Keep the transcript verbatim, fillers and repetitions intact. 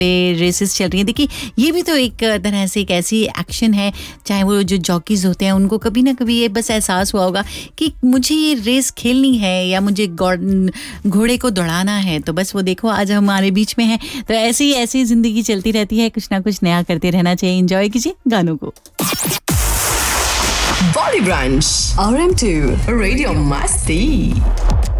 Races चल रही हैं। देखिए ये भी तो एक तरह से एक ऐसी एक्शन है, चाहे वो जो जॉकीज होते हैं उनको कभी ना कभी ये बस एहसास हुआ होगा कि मुझे ये रेस खेलनी है या मुझे घोड़े को दौड़ाना है, तो बस वो देखो आज हमारे बीच में है। तो ऐसे ही ऐसी जिंदगी चलती रहती है, कुछ ना कुछ नया करते रहना चाहिए। एंजॉय कीजिए गानों को। Body branch R M to radio मस्ती।